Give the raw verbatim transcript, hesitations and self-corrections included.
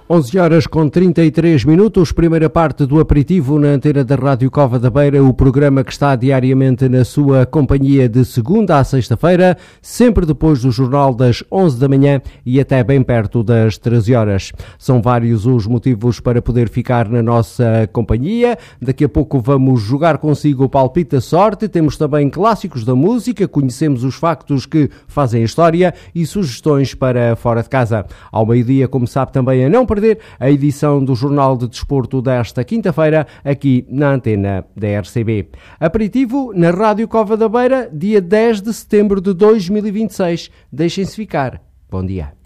onze horas com trinta e três minutos, primeira parte do aperitivo na antena da Rádio Cova da Beira, o programa que está diariamente na sua companhia de segunda à sexta-feira, sempre depois do jornal das onze da manhã e até bem perto das treze horas. São vários os motivos para poder ficar na nossa companhia. Daqui a pouco vamos jogar consigo o Palpite da Sorte, temos também clássicos da música, conhecemos os factos que fazem a história e sugestões para fora de casa. Ao meio-dia, como sabe também a não perder a edição do Jornal de Desporto desta quinta-feira, aqui na antena da R C B. Aperitivo na Rádio Cova da Beira, dia dez de setembro de dois mil e vinte e seis. Deixem-se ficar. Bom dia.